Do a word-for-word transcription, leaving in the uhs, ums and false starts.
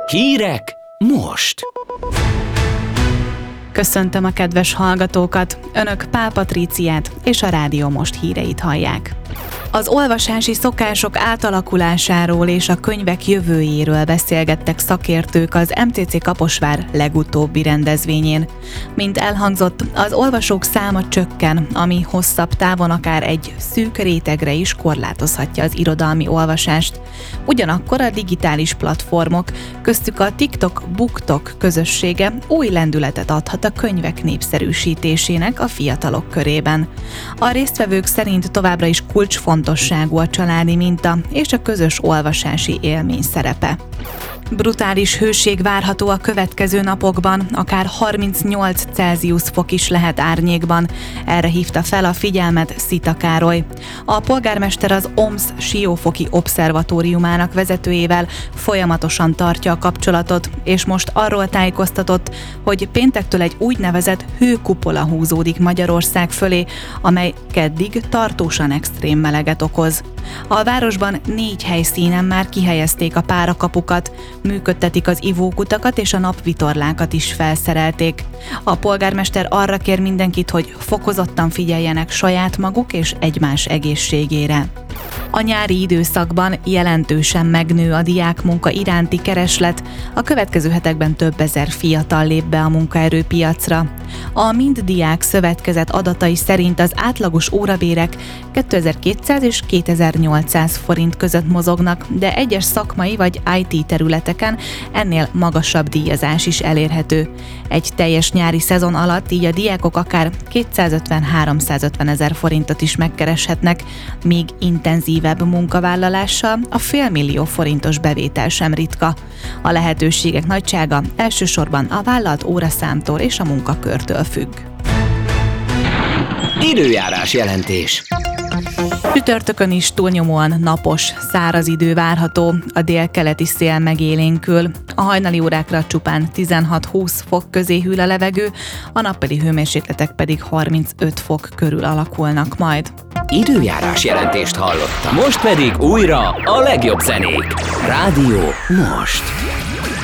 Hírek most! Köszöntöm a kedves hallgatókat! Önök Pál Patríciát és a Rádió Most híreit hallják. Az olvasási szokások átalakulásáról és a könyvek jövőjéről beszélgettek szakértők az em té cé Kaposvár legutóbbi rendezvényén. Mint elhangzott, az olvasók száma csökken, ami hosszabb távon akár egy szűk rétegre is korlátozhatja az irodalmi olvasást. Ugyanakkor a digitális platformok, köztük a TikTok BookTok közössége új lendületet adhat a könyvek népszerűsítésének a fiatalok körében. A résztvevők szerint továbbra is kulcsfontosságú a családi minta és a közös olvasási élmény szerepe. Brutális hőség várható a következő napokban, akár harmincnyolc Celsius fok is lehet árnyékban. Erre hívta fel a figyelmet Szita Károly. A polgármester az o em es Siófoki Obszervatóriumának vezetőjével folyamatosan tartja a kapcsolatot, és most arról tájékoztatott, hogy péntektől egy úgynevezett hőkupola húzódik Magyarország fölé, amely keddig tartósan extrém meleget okoz. A városban négy helyszínen már kihelyezték a párakapukat, működtetik az ivókutakat és a napvitorlákat is felszerelték. A polgármester arra kér mindenkit, hogy fokozottan figyeljenek saját maguk és egymás egészségére. A nyári időszakban jelentősen megnő a diákmunka iránti kereslet, a következő hetekben több ezer fiatal lép be a munkaerőpiacra. A Mind Diák Szövetkezet adatai szerint az átlagos órabérek kétezer-kétszáz és kétezer-nyolcszáz forint között mozognak, de egyes szakmai vagy i té területeken ennél magasabb díjazás is elérhető. Egy teljes nyári szezon alatt így a diákok akár kétszázötven-háromszázötven ezer forintot is megkereshetnek, míg intenzívebb munkavállalással a félmillió forintos bevétel sem ritka. A lehetőségek nagysága elsősorban a vállalt óraszámtól és a munkakörtől függ. Időjárás jelentés. Csütörtökön is túlnyomóan napos, száraz idő várható, a délkeleti szél megélénkül. A hajnali órákra csupán tizenhat-húsz fok közé hűl a levegő, a nappali hőmérsékletek pedig harmincöt fok körül alakulnak majd. Időjárás jelentést hallottam. Most pedig újra a legjobb zenék. Rádió Most.